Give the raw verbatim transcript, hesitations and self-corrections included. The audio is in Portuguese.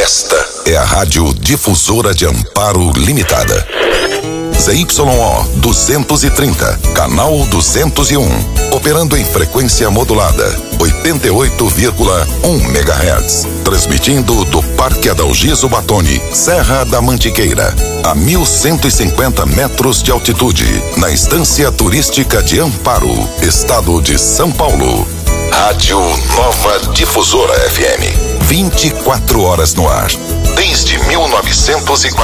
Esta é a Rádio Difusora de Amparo Limitada. Z Y O duzentos e trinta, canal duzentos e um, operando em frequência modulada, oitenta e oito vírgula um megahertz, transmitindo do Parque Adalgiso Batoni, Serra da Mantiqueira, a mil cento e cinquenta metros de altitude, na Estância Turística de Amparo, estado de São Paulo. Rádio Nova Difusora F M, vinte e quatro horas no ar, desde mil novecentos e quarenta.